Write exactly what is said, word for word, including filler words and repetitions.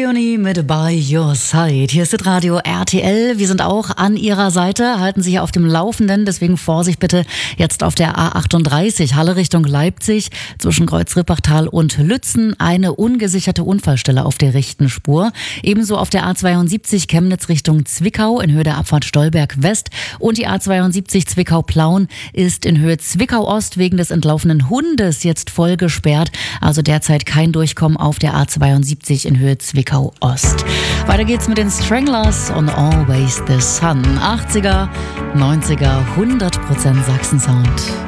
Leonie mit By Your Side. Hier ist das Radio R T L. Wir sind auch an Ihrer Seite, halten Sie hier auf dem Laufenden. Deswegen Vorsicht bitte jetzt auf der A achtunddreißig, Halle Richtung Leipzig, zwischen Kreuz-Rippachtal und Lützen. Eine ungesicherte Unfallstelle auf der rechten Spur. Ebenso auf der A zweiundsiebzig Chemnitz Richtung Zwickau in Höhe der Abfahrt Stolberg West. Und die A zweiundsiebzig Zwickau-Plauen ist in Höhe Zwickau Ost wegen des entlaufenen Hundes jetzt voll gesperrt. Also derzeit kein Durchkommen auf der A zweiundsiebzig in Höhe Zwickau Ost. Weiter geht's mit den Stranglers und Always the Sun. achtziger, neunziger, hundert Prozent Sachsen-Sound.